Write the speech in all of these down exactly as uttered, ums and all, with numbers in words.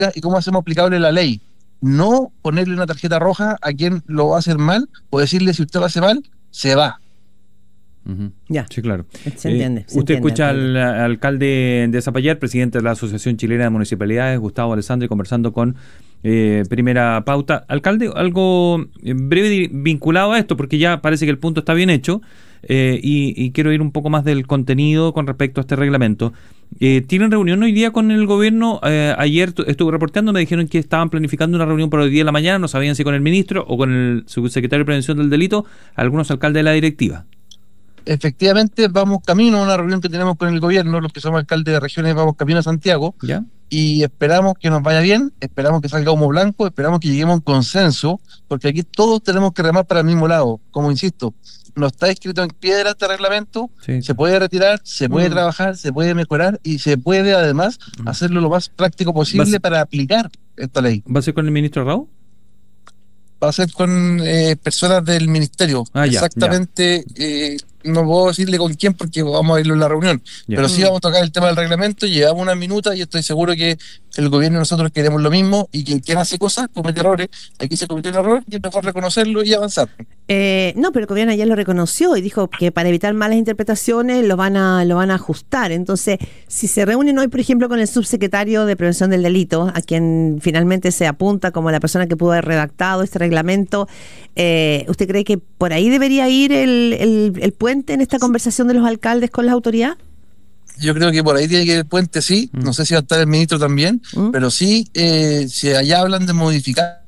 y cómo hacemos aplicable la ley. No ponerle una tarjeta roja a quien lo va a hacer mal, o decirle si usted lo hace mal, se va. Uh-huh. Ya, sí, claro. Se entiende. Eh, se usted entiende, escucha al, al alcalde de Zapallar, presidente de la Asociación Chilena de Municipalidades, Gustavo Alessandri, conversando con eh, Primera Pauta. Alcalde, algo breve vinculado a esto, porque ya parece que el punto está bien hecho, eh, y, y quiero ir un poco más del contenido con respecto a este reglamento. Eh, ¿Tienen reunión hoy día con el gobierno? Eh, ayer tu, estuve reporteando, me dijeron que estaban planificando una reunión para hoy día de la mañana, no sabían si con el ministro o con el subsecretario de Prevención del Delito, algunos alcaldes de la directiva. Efectivamente, vamos camino a una reunión que tenemos con el gobierno, los que somos alcaldes de regiones vamos camino a Santiago, ¿ya? Y esperamos que nos vaya bien, esperamos que salga humo blanco, esperamos que lleguemos a un consenso, porque aquí todos tenemos que remar para el mismo lado. Como insisto, no está escrito en piedra este reglamento, sí. Se puede retirar, se puede mm. trabajar, se puede mejorar y se puede además mm. hacerlo lo más práctico posible para aplicar esta ley. ¿Va a ser con el ministro Raúl? Va a ser con eh, personas del ministerio. Ah, ya, exactamente, ya. Eh, no puedo decirle con quién porque vamos a irlo en la reunión, ya. pero sí vamos a tocar el tema del reglamento, llevamos unas minutas y estoy seguro que el gobierno y nosotros queremos lo mismo, y quien, quien hace cosas comete errores. Aquí se cometió un error y es mejor reconocerlo y avanzar. Eh, no, pero el gobierno ayer lo reconoció y dijo que para evitar malas interpretaciones lo van a lo van a ajustar. Entonces, si se reúnen hoy, por ejemplo, con el subsecretario de Prevención del Delito, a quien finalmente se apunta como la persona que pudo haber redactado este reglamento, eh, ¿usted cree que por ahí debería ir el, el, el puente en esta conversación de los alcaldes con las autoridades? Yo creo que por ahí tiene que ir el puente, sí. Mm. No sé si va a estar el ministro también, mm. pero sí, eh, si allá hablan de modificar.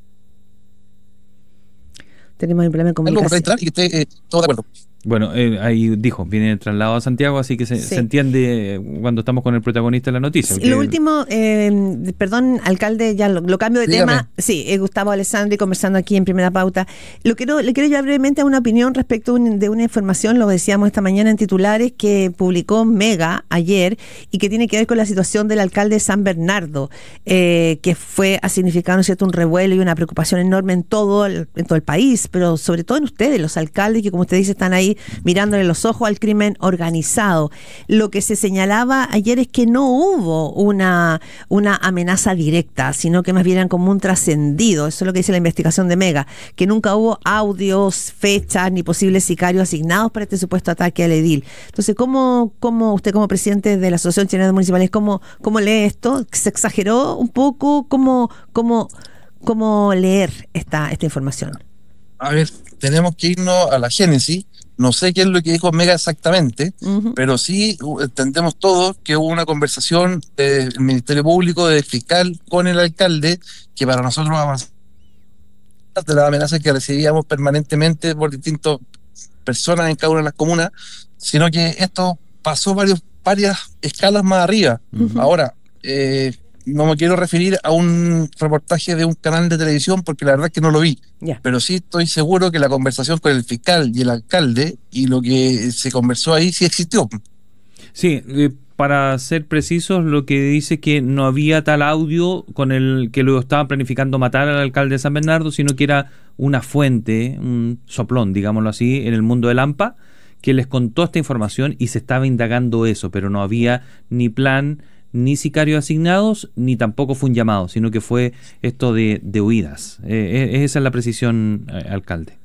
Tenemos un problema de comunicación. Y que esté eh, todo de acuerdo. Bueno, eh, ahí dijo, viene el traslado a Santiago, así que se, sí. se entiende cuando estamos con el protagonista de la noticia. Sí, lo último, eh, perdón, alcalde, ya lo, lo cambio de Dígame. tema. Sí, eh, Gustavo Alessandri conversando aquí en Primera Pauta. Lo quiero, le quiero llevar brevemente a una opinión respecto un, de una información, lo decíamos esta mañana en titulares, que publicó Mega ayer y que tiene que ver con la situación del alcalde de San Bernardo, eh, que fue a significar, ¿no es cierto?, un revuelo y una preocupación enorme en todo el, en todo el país, pero sobre todo en ustedes, los alcaldes, que como usted dice, están ahí mirándole los ojos al crimen organizado. Lo que se señalaba ayer es que no hubo una, una amenaza directa, sino que más bien eran como un trascendido. Eso es lo que dice la investigación de Mega, que nunca hubo audios, fechas, ni posibles sicarios asignados para este supuesto ataque al edil. Entonces, ¿cómo, cómo usted como presidente de la Asociación Chilena de Municipales, cómo, cómo lee esto? ¿Se exageró un poco? ¿Cómo, cómo, cómo leer esta, esta información? A ver, tenemos que irnos a la génesis. No sé qué es lo que dijo Mega exactamente, uh-huh. pero sí entendemos todos que hubo una conversación del Ministerio Público, del fiscal, con el alcalde, que para nosotros avanzar de las amenazas que recibíamos permanentemente por distintas personas en cada una de las comunas, sino que esto pasó varios, varias escalas más arriba. Uh-huh. Ahora, eh, no me quiero referir a un reportaje de un canal de televisión porque la verdad es que no lo vi, yeah. pero sí estoy seguro que la conversación con el fiscal y el alcalde y lo que se conversó ahí sí existió. Sí, eh, para ser precisos, lo que dice es que no había tal audio con el que luego estaban planificando matar al alcalde de San Bernardo, sino que era una fuente, un soplón, digámoslo así, en el mundo del AMPA, que les contó esta información y se estaba indagando eso, pero no había ni plan, ni sicarios asignados, ni tampoco fue un llamado, sino que fue esto de, de huidas. Eh, esa es la precisión, eh, alcalde.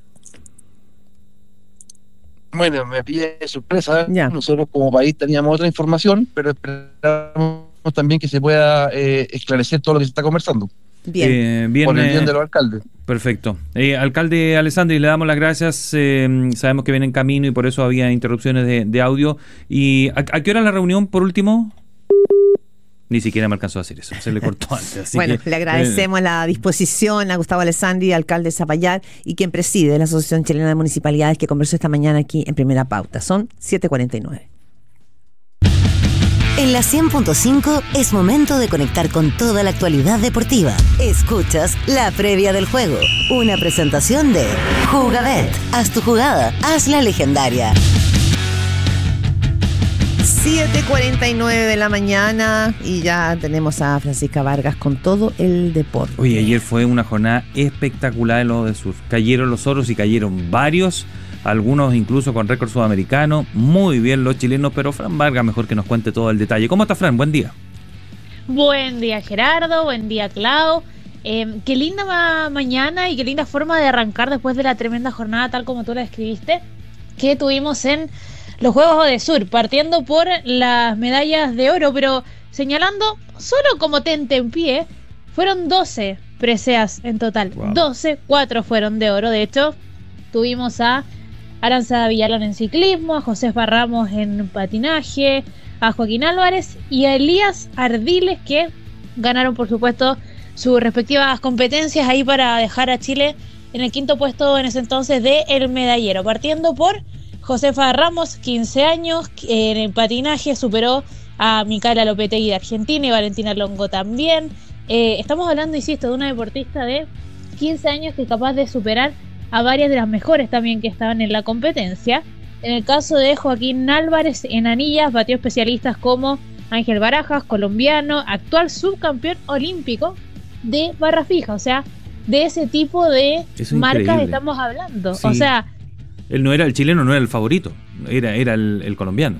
Bueno, me pide sorpresa. Yeah. Nosotros como país teníamos otra información, pero esperamos también que se pueda eh, esclarecer todo lo que se está conversando. Bien. Eh, bien por el bien eh, de los alcaldes. Perfecto. Eh, alcalde Alessandri, le damos las gracias. Eh, sabemos que viene en camino y por eso había interrupciones de, de audio. ¿Y a, a qué hora la reunión, por último? Ni siquiera me alcanzó a hacer eso, se le cortó antes. Así bueno, que, le agradecemos eh, la disposición a Gustavo Alessandri, alcalde de Zapallar, y quien preside la Asociación Chilena de Municipalidades, que conversó esta mañana aquí en Primera Pauta. Son siete cuarenta y nueve. En la cien punto cinco es momento de conectar con toda la actualidad deportiva. Escuchas la previa del juego, una presentación de Jugabet. Haz tu jugada, hazla legendaria. siete cuarenta y nueve de la mañana y ya tenemos a Francisca Vargas con todo el deporte. Oye, ayer fue una jornada espectacular en lo de surf. Cayeron los oros y cayeron varios, algunos incluso con récord sudamericano. Muy bien los chilenos, pero Fran Vargas mejor que nos cuente todo el detalle. ¿Cómo está, Fran? Buen día. Buen día, Gerardo. Buen día, Clau. Eh, qué linda ma- mañana y qué linda forma de arrancar después de la tremenda jornada, tal como tú la describiste, que tuvimos en los Juegos Odesur, partiendo por las medallas de oro, pero señalando solo como tentempié, fueron doce preseas en total. Wow. doce, cuatro fueron de oro. De hecho, tuvimos a Aranza Villalón en ciclismo, a Josefa Ramos en patinaje, a Joaquín Álvarez y a Elías Ardiles, que ganaron, por supuesto, sus respectivas competencias ahí para dejar a Chile en el quinto puesto en ese entonces de el medallero. Partiendo por Josefa Ramos, quince años, en el patinaje superó a Micaela Lopetegui de Argentina y Valentina Longo también. Eh, estamos hablando, insisto, de una deportista de quince años que es capaz de superar a varias de las mejores también que estaban en la competencia. En el caso de Joaquín Álvarez en anillas, batió especialistas como Ángel Barajas, colombiano, actual subcampeón olímpico de barra fija. O sea, de ese tipo de marcas estamos hablando. Sí. O sea, él no era el chileno, no era el favorito, era, era el, el colombiano.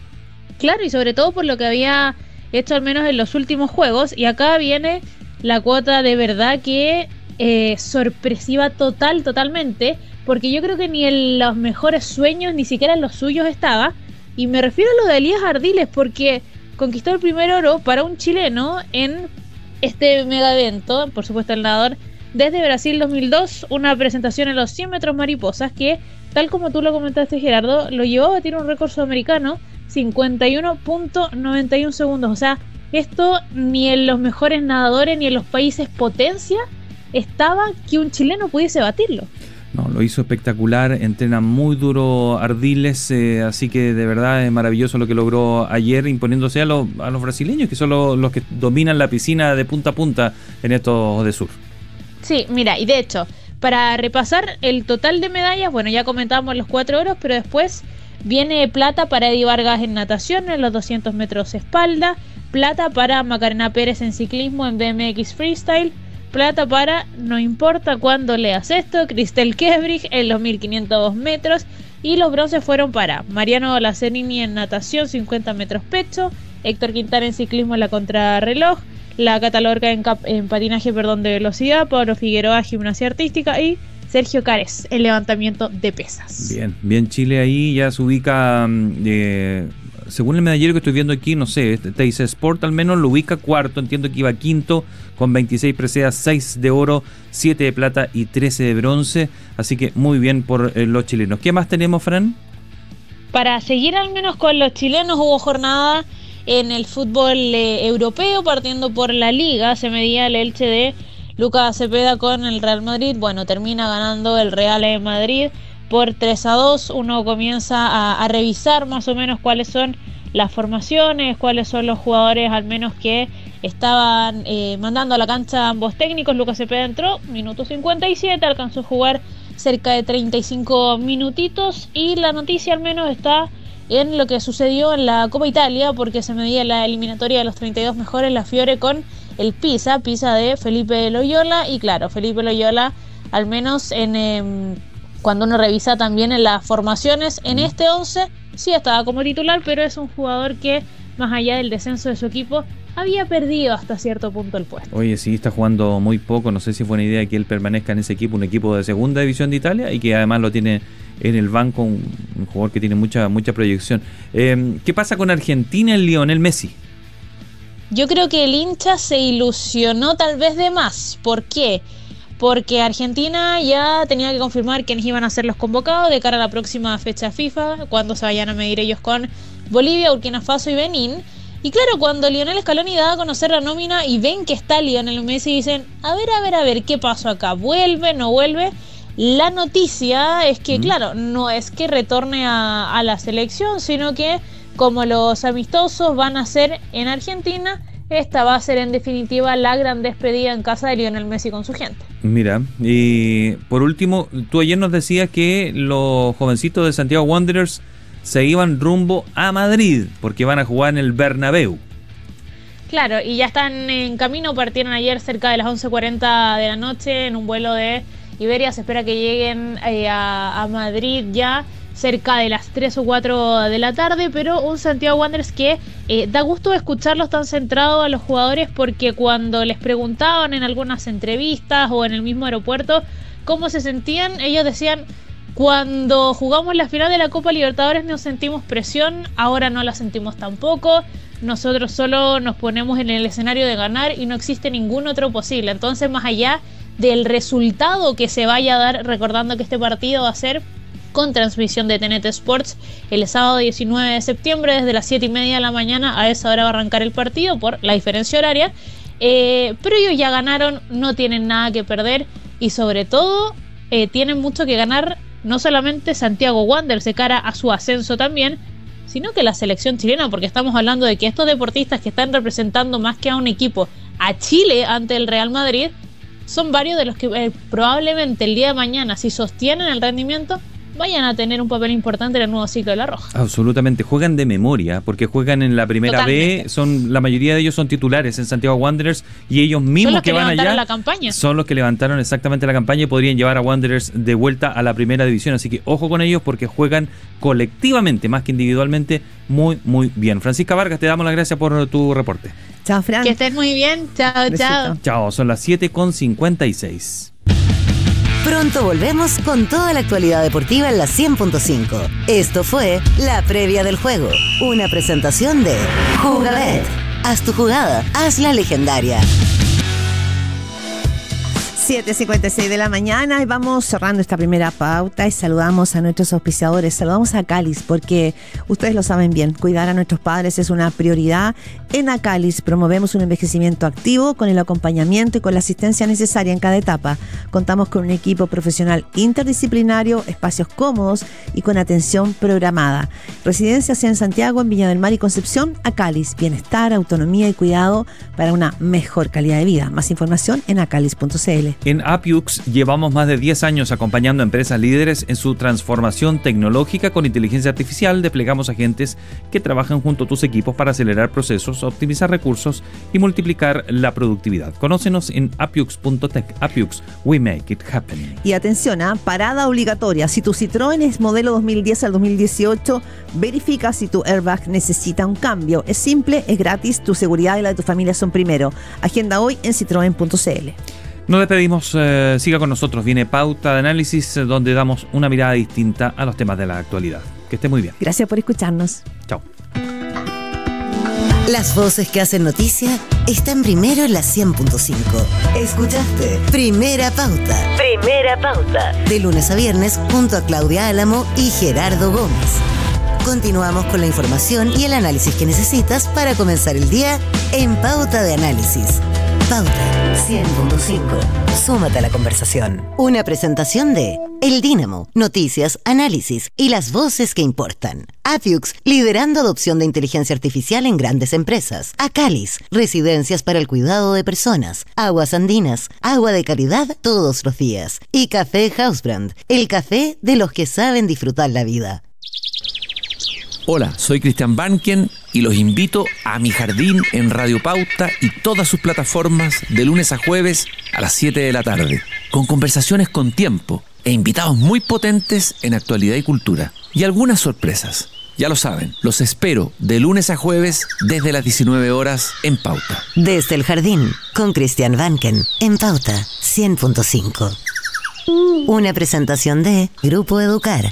Claro, y sobre todo por lo que había hecho al menos en los últimos juegos. Y acá viene la cuota de verdad que eh, sorpresiva total, totalmente, porque yo creo que ni en los mejores sueños, ni siquiera en los suyos estaba. Y me refiero a lo de Elías Ardiles, porque conquistó el primer oro para un chileno en este mega evento, por supuesto el nadador desde Brasil dos mil dos, una presentación en los cien metros mariposas que, tal como tú lo comentaste, Gerardo, lo llevó a batir un récord sudamericano, cincuenta y uno punto noventa y uno segundos. O sea, esto ni en los mejores nadadores ni en los países potencia estaba que un chileno pudiese batirlo. No, lo hizo espectacular, entrena muy duro Ardiles, eh, así que de verdad es maravilloso lo que logró ayer, imponiéndose a, lo, a los brasileños, que son lo, los que dominan la piscina de punta a punta en estos de sur. Sí, mira, y de hecho, para repasar el total de medallas, bueno, ya comentábamos los cuatro oros, pero después viene plata para Eddie Vargas en natación en los doscientos metros espalda, plata para Macarena Pérez en ciclismo en B M X Freestyle, plata para, no importa cuándo leas esto, Cristel Kebrich en los mil quinientos metros, y los bronces fueron para Mariano Lacerini en natación cincuenta metros pecho, Héctor Quintana en ciclismo en la contrarreloj, la Cata Lorca en, cap- en patinaje perdón, de velocidad, Pablo Figueroa gimnasia artística y Sergio Cárez en levantamiento de pesas. Bien, bien, Chile ahí ya se ubica, eh, según el medallero que estoy viendo aquí, no sé, Teis Sport al menos lo ubica cuarto, entiendo que iba quinto con veintiséis preseas, seis de oro, siete de plata y trece de bronce, así que muy bien por eh, los chilenos. ¿Qué más tenemos, Fran? Para seguir al menos con los chilenos, hubo jornada en el fútbol eh, europeo, partiendo por la Liga, se medía el Elche de Lucas Cepeda con el Real Madrid. Bueno, termina ganando el Real de Madrid por tres a dos. Uno comienza a, a revisar más o menos cuáles son las formaciones, cuáles son los jugadores al menos que estaban eh, mandando a la cancha ambos técnicos. Lucas Cepeda entró, minuto cincuenta y siete, alcanzó a jugar cerca de treinta y cinco minutitos, y la noticia al menos está en lo que sucedió en la Copa Italia, porque se medía la eliminatoria de los treinta y dos mejores, la Fiore con el Pisa, Pisa de Felipe Loyola, y claro, Felipe Loyola, al menos en eh, cuando uno revisa también en las formaciones, en este once sí estaba como titular, pero es un jugador que, más allá del descenso de su equipo, había perdido hasta cierto punto el puesto. Oye, sí, está jugando muy poco, no sé si es buena idea que él permanezca en ese equipo, un equipo de segunda división de Italia, y que además lo tiene en el banco, un, un jugador que tiene mucha mucha proyección. Eh, ¿Qué pasa con Argentina en Lionel Messi? Yo creo que el hincha se ilusionó tal vez de más. ¿Por qué? Porque Argentina ya tenía que confirmar quiénes iban a ser los convocados de cara a la próxima fecha FIFA, cuando se vayan a medir ellos con Bolivia, Burkina Faso y Benín. Y claro, cuando Lionel Scaloni da a conocer la nómina y ven que está Lionel Messi, dicen, a ver, a ver, a ver, ¿qué pasó acá? ¿Vuelve, no vuelve? La noticia es que, mm. claro, no es que retorne a, a la selección, sino que como los amistosos van a ser en Argentina, esta va a ser en definitiva la gran despedida en casa de Lionel Messi con su gente. Mira, y por último, tú ayer nos decías que los jovencitos de Santiago Wanderers se iban rumbo a Madrid, porque van a jugar en el Bernabéu. Claro, y ya están en camino, partieron ayer cerca de las once cuarenta de la noche en un vuelo de Iberia. Se espera que lleguen eh, a, a Madrid ya cerca de las tres o cuatro de la tarde, pero un Santiago Wanderers que eh, da gusto escucharlos tan centrados a los jugadores, porque cuando les preguntaban en algunas entrevistas o en el mismo aeropuerto cómo se sentían, ellos decían: cuando jugamos la final de la Copa Libertadores nos sentimos presión, ahora no la sentimos tampoco, nosotros solo nos ponemos en el escenario de ganar y no existe ningún otro posible. Entonces, más allá del resultado que se vaya a dar, recordando que este partido va a ser con transmisión de T N T Sports el sábado diecinueve de septiembre desde las siete y media de la mañana, a esa hora va a arrancar el partido por la diferencia horaria, eh, pero ellos ya ganaron, no tienen nada que perder y sobre todo eh, tienen mucho que ganar, no solamente Santiago Wanderers de cara a su ascenso también, sino que la selección chilena, porque estamos hablando de que estos deportistas que están representando más que a un equipo, a Chile ante el Real Madrid, son varios de los que eh, probablemente el día de mañana, si sostienen el rendimiento, vayan a tener un papel importante en el nuevo ciclo de La Roja. Absolutamente, juegan de memoria, porque juegan en la primera Totalmente. B, son la mayoría de ellos son titulares en Santiago Wanderers y ellos mismos Son los que, que van levantaron allá la campaña. son los que levantaron exactamente la campaña y podrían llevar a Wanderers de vuelta a la primera división, así que ojo con ellos porque juegan colectivamente más que individualmente muy muy bien. Francisca Vargas, te damos las gracias por tu reporte. Chao, Fran. Que estén muy bien, chao, Besito. chao. Chao, son las siete con cincuenta y seis. Pronto volvemos con toda la actualidad deportiva en la cien punto cinco. Esto fue La Previa del Juego, una presentación de Jugabet. Haz tu jugada, hazla legendaria. siete cincuenta y seis de la mañana y vamos cerrando esta primera pauta y saludamos a nuestros auspiciadores, saludamos a Acalis porque ustedes lo saben bien, cuidar a nuestros padres es una prioridad. En Acalis promovemos un envejecimiento activo con el acompañamiento y con la asistencia necesaria en cada etapa. Contamos con un equipo profesional interdisciplinario, espacios cómodos y con atención programada. Residencias en Santiago, en Viña del Mar y Concepción. Acalis, bienestar, autonomía y cuidado para una mejor calidad de vida. Más información en acalis punto c l. En Appiux llevamos más de diez años acompañando a empresas líderes en su transformación tecnológica con inteligencia artificial. Desplegamos agentes que trabajan junto a tus equipos para acelerar procesos, optimizar recursos y multiplicar la productividad. Conócenos en appiux punto tech. Appiux, we make it happen. Y atención, ¿eh? Parada obligatoria. Si tu Citroën es modelo dos mil diez al dos mil dieciocho, verifica si tu airbag necesita un cambio. Es simple, es gratis, tu seguridad y la de tu familia son primero. Agenda hoy en citroen punto c l. Nos despedimos, eh, siga con nosotros. Viene Pauta de Análisis, eh, donde damos una mirada distinta a los temas de la actualidad. Que esté muy bien. Gracias por escucharnos. Chao. Las voces que hacen noticia están primero en la cien punto cinco. Escuchaste Primera Pauta. Primera Pauta. De lunes a viernes junto a Claudia Álamo y Gerardo Gómez. Continuamos con la información y el análisis que necesitas para comenzar el día en Pauta de Análisis. Pauta cien punto cinco. Súmate a la conversación. Una presentación de El Dínamo, noticias, análisis y las voces que importan. Appiux, liderando adopción de inteligencia artificial en grandes empresas. Acalis, residencias para el cuidado de personas. Aguas Andinas, agua de calidad todos los días. Y Café Housebrand, el café de los que saben disfrutar la vida. Hola, soy Cristian Banken y los invito a Mi Jardín en Radio Pauta y todas sus plataformas de lunes a jueves a las siete de la tarde, con conversaciones con tiempo e invitados muy potentes en actualidad y cultura. Y algunas sorpresas. Ya lo saben, los espero de lunes a jueves desde las diecinueve horas en Pauta. Desde el Jardín, con Cristian Banken, en Pauta cien punto cinco. Una presentación de Grupo Educar.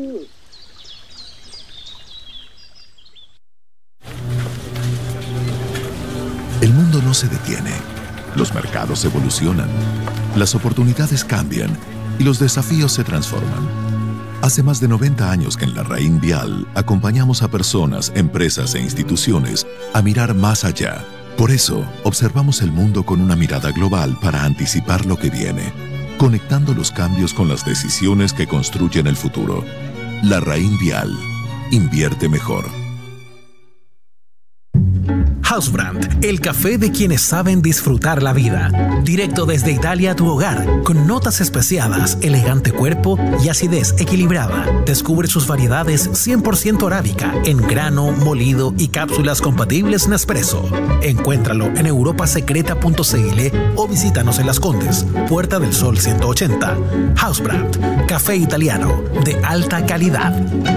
El mundo no se detiene, los mercados evolucionan, las oportunidades cambian y los desafíos se transforman. Hace más de noventa años que en La Raín Vial acompañamos a personas, empresas e instituciones a mirar más allá. Por eso, observamos el mundo con una mirada global para anticipar lo que viene, conectando los cambios con las decisiones que construyen el futuro. La Raín Vial. Invierte mejor. Housebrand, el café de quienes saben disfrutar la vida. Directo desde Italia a tu hogar, con notas especiadas, elegante cuerpo y acidez equilibrada. Descubre sus variedades cien por ciento arábica, en grano, molido y cápsulas compatibles Nespresso. Encuéntralo en europa secreta punto c l o visítanos en Las Condes, Puerta del Sol ciento ochenta. Housebrand, café italiano de alta calidad.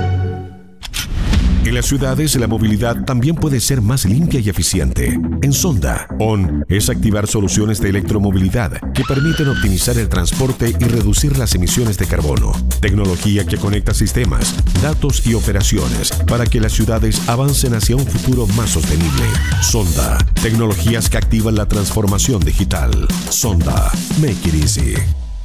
En las ciudades, la movilidad también puede ser más limpia y eficiente. En Sonda, O N es activar soluciones de electromovilidad que permiten optimizar el transporte y reducir las emisiones de carbono. Tecnología que conecta sistemas, datos y operaciones para que las ciudades avancen hacia un futuro más sostenible. Sonda, tecnologías que activan la transformación digital. Sonda, make it easy.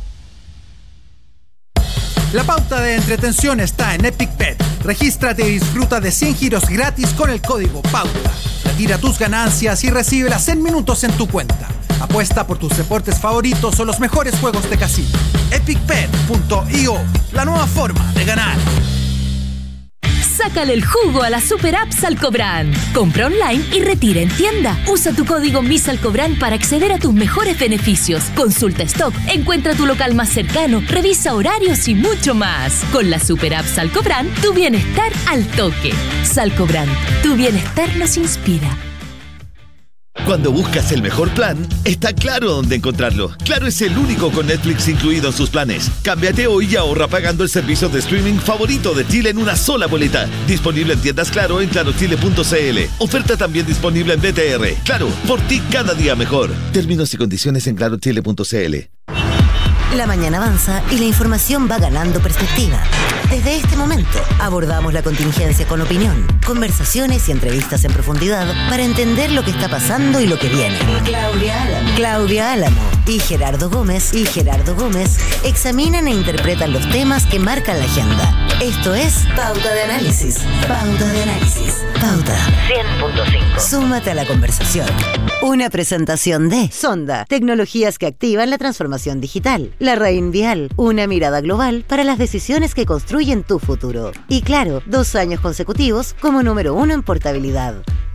La pauta de entretención está en Epic Bet. Regístrate y disfruta de cien giros gratis con el código PAUTA. Retira tus ganancias y recíbelas en minutos en tu cuenta. Apuesta por tus deportes favoritos o los mejores juegos de casino. epic bet punto i o, la nueva forma de ganar. Sácale el jugo a la super app Salcobrand. Compra online y retira en tienda. Usa tu código MISALCOBRAND para acceder a tus mejores beneficios. Consulta stock, encuentra tu local más cercano, revisa horarios y mucho más. Con la super app Salcobrand, tu bienestar al toque. Salcobrand, tu bienestar nos inspira. Cuando buscas el mejor plan, está claro dónde encontrarlo. Claro es el único con Netflix incluido en sus planes. Cámbiate hoy y ahorra pagando el servicio de streaming favorito de Chile en una sola boleta. Disponible en tiendas Claro en claro chile punto c l. Oferta también disponible en B T R. Claro, por ti cada día mejor. Términos y condiciones en claro chile punto c l. La mañana avanza y la información va ganando perspectiva. Desde este momento abordamos la contingencia con opinión, conversaciones y entrevistas en profundidad para entender lo que está pasando y lo que viene. Claudia Álamo, Claudia Álamo y Gerardo Gómez y Gerardo Gómez examinan e interpretan los temas que marcan la agenda. Esto es Pauta de Análisis. Pauta de Análisis. Pauta cien punto cinco. Súmate a la conversación. Una presentación de Sonda, tecnologías que activan la transformación digital. La Raín Vial, una mirada global para las decisiones que construyen tu futuro. Y claro, dos años consecutivos como número uno en portabilidad.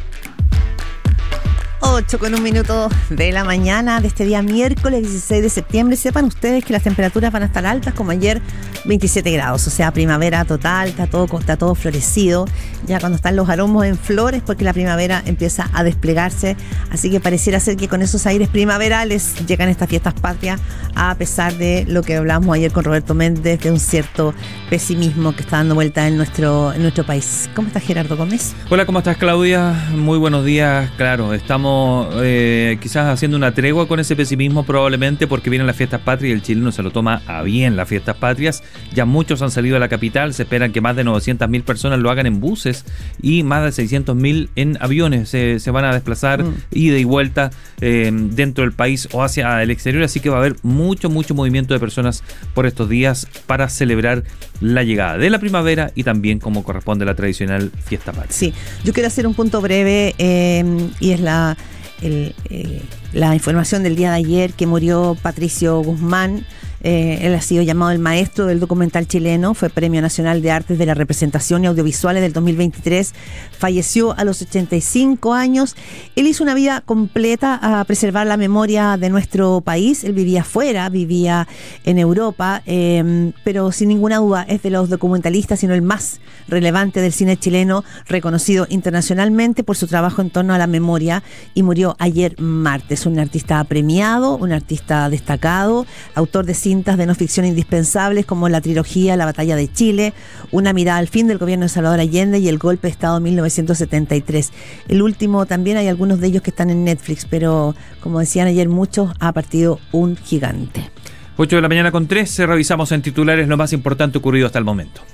ocho con un minuto de la mañana de este día miércoles dieciséis de septiembre. Sepan ustedes que las temperaturas van a estar altas como ayer, veintisiete grados, o sea, primavera total, está todo, está todo florecido. Ya cuando están los aromos en flores, porque la primavera empieza a desplegarse, así que pareciera ser que con esos aires primaverales llegan estas fiestas patrias, a pesar de lo que hablamos ayer con Roberto Méndez, de un cierto pesimismo que está dando vuelta en nuestro, en nuestro país. ¿Cómo estás, Gerardo Gómez? Hola, ¿cómo estás, Claudia? Muy buenos días. Claro, estamos Eh, quizás haciendo una tregua con ese pesimismo, probablemente porque vienen las fiestas patrias y el chileno se lo toma a bien las fiestas patrias. Ya muchos han salido a la capital, se esperan que más de novecientas mil personas lo hagan en buses y más de seiscientos mil en aviones. Se, se van a desplazar mm. ida y vuelta eh, dentro del país o hacia el exterior, así que va a haber mucho, mucho movimiento de personas por estos días para celebrar la llegada de la primavera y también como corresponde a la tradicional fiesta patria. Sí, yo quiero hacer un punto breve eh, y es la El, eh, la información del día de ayer que murió Patricio Guzmán. Eh, él ha sido llamado el maestro del documental chileno, fue Premio Nacional de Artes de la Representación y Audiovisuales del dos mil veintitrés, falleció a los ochenta y cinco años. Él hizo una vida completa a preservar la memoria de nuestro país. Él vivía afuera, vivía en Europa, eh, pero sin ninguna duda es de los documentalistas, sino el más relevante del cine chileno, reconocido internacionalmente por su trabajo en torno a la memoria, y murió ayer martes. Un artista premiado, un artista destacado, autor de cine de no ficción indispensables como la trilogía La Batalla de Chile, Una mirada al fin del gobierno de Salvador Allende y El golpe de Estado de mil novecientos setenta y tres. El último también, hay algunos de ellos que están en Netflix, pero como decían ayer muchos, ha partido un gigante. ocho de la mañana con tres, revisamos en titulares lo más importante ocurrido hasta el momento.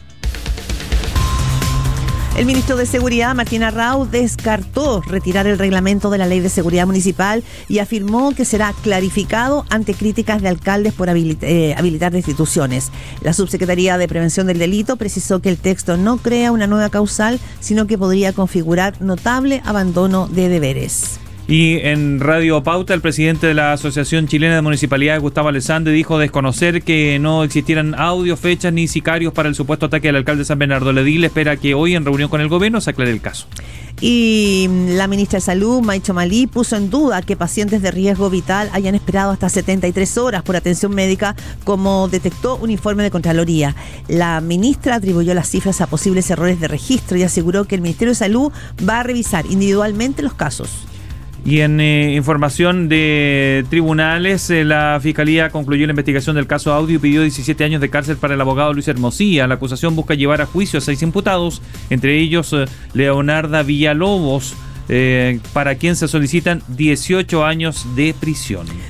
El ministro de Seguridad, Martín Arrau, descartó retirar el reglamento de la Ley de Seguridad Municipal y afirmó que será clarificado ante críticas de alcaldes por habilitar, eh, habilitar instituciones. La Subsecretaría de Prevención del Delito precisó que el texto no crea una nueva causal, sino que podría configurar notable abandono de deberes. Y en Radio Pauta, el presidente de la Asociación Chilena de Municipalidades, Gustavo Alessandri, dijo desconocer que no existieran audios, fechas ni sicarios para el supuesto ataque al alcalde de San Bernardo. Le Edil espera que hoy, en reunión con el gobierno, se aclare el caso. Y la ministra de Salud, Maicho Malí, puso en duda que pacientes de riesgo vital hayan esperado hasta setenta y tres horas por atención médica, como detectó un informe de Contraloría. La ministra atribuyó las cifras a posibles errores de registro y aseguró que el Ministerio de Salud va a revisar individualmente los casos. Y en eh, información de tribunales, eh, la Fiscalía concluyó la investigación del caso Audio y pidió diecisiete años de cárcel para el abogado Luis Hermosilla. La acusación busca llevar a juicio a seis imputados, entre ellos eh, Leonarda Villalobos, eh, para quien se solicitan dieciocho años de prisión.